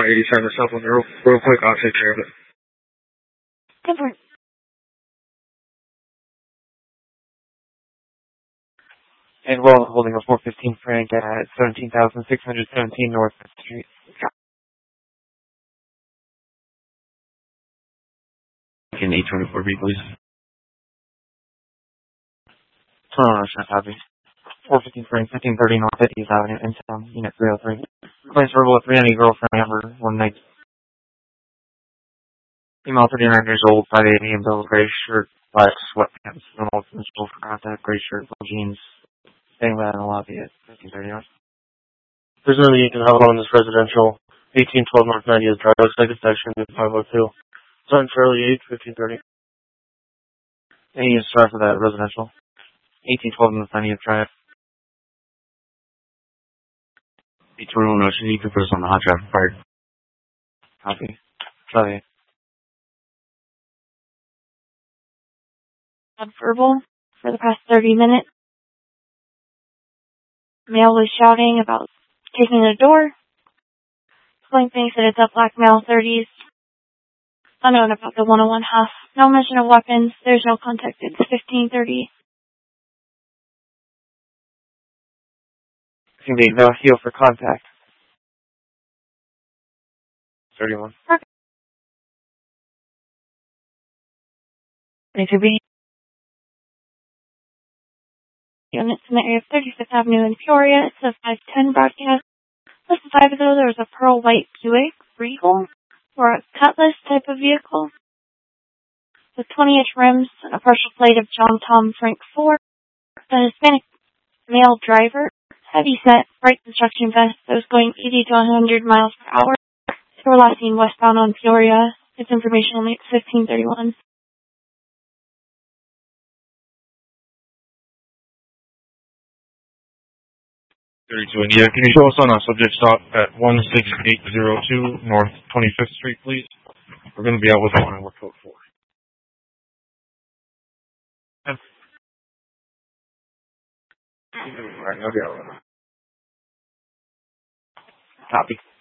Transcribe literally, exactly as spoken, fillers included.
one eighty-seven, cell phone real, real quick. I'll take care of it. Different. And well, holding a four fifteen Frank at seventeen thousand six hundred seventeen North fifth Street. Can eight twenty-four B, please? Toronto National Copy. four fifteen Frank, fifteen thirty North fiftieth Avenue, in town, Unit three oh three. Claims verbal at three ninety girlfriend number one night. Female thirty-nine years old, five eighty, and bill gray shirt, black sweatpants, normal for contact, gray shirt, blue jeans. Staying by in the lobby at fifteen thirty North. Prisoner you can have on this residential, eighteen twelve North ninetieth Drive, second section, five oh two. Son Charlie eight, fifteen thirty. Any use start for that residential? eighteen twelve North ninetieth Drive. eight twenty-one Ocean, you can put us on the hot traffic part. Copy. Charlie. Verbal for the past thirty minutes. Male was shouting about taking the door. Sling thinks that it's a black male, thirties. Unknown about the one oh one half. No mention of weapons. There's no contact. It's fifteen thirty. Indeed, no heel for contact. thirty-one. Perfect. twenty-two B. Units in the area of thirty-fifth Avenue in Peoria. It's a five ten broadcast. Less than five ago, there was a pearl white Buick Regal or a Cutlass type of vehicle with twenty inch rims and a partial plate of John Tom Frank four. The Hispanic male driver, heavy set, bright construction vest that was going eighty to one hundred miles per hour. They were last seen westbound on Peoria. It's information only at fifteen thirty-one. thirty-two, and yeah, can you show us on a subject stop at one six eight zero two North twenty-fifth Street, please? We're going to be out with one and we're code four. Alright, I'll be out. Copy.